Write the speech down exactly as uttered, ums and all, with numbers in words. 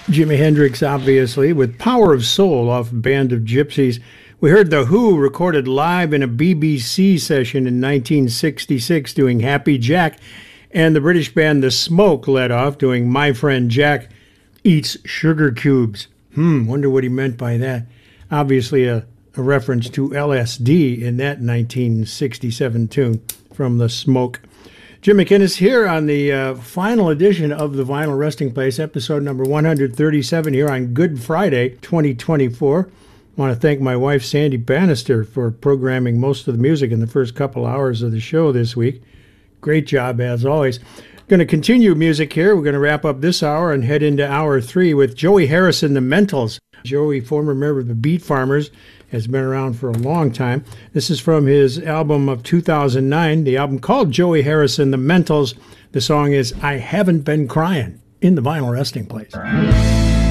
Jimi Hendrix, obviously, with Power of Soul off Band of Gypsys. We heard The Who recorded live in a B B C session in nineteen sixty-six doing Happy Jack, and the British band The Smoke led off doing My Friend Jack Eats Sugar Cubes. Hmm, wonder what he meant by that. Obviously a, a reference to L S D in that nineteen sixty-seven tune from The Smoke. Jim McInnes here on the uh, final edition of the Vinyl Resting Place, episode number one hundred thirty-seven here on Good Friday, twenty twenty-four. I want to thank my wife, Sandy Bannister, for programming most of the music in the first couple hours of the show this week. Great job, as always. Going to continue music here. We're going to wrap up this hour and head into hour three with Joey Harrison, the Mentals. Joey, former member of the Beat Farmers, has been around for a long time. This is from his album of two thousand nine, the album called Joey Harrison, The Mentals. The song is I Haven't Been Crying in the Vinyl Resting Place.